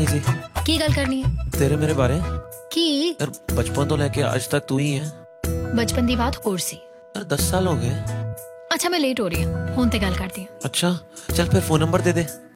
जी की गल करनी है? तेरे मेरे बारे की यार बचपन तो लेके आज तक तू ही है बचपन दी बात होर सी। यार 10 साल हो गए। अच्छा मैं लेट हो रही हूँ, हुण ते गल करदी हूँ। अच्छा चल फिर फोन नंबर दे दे।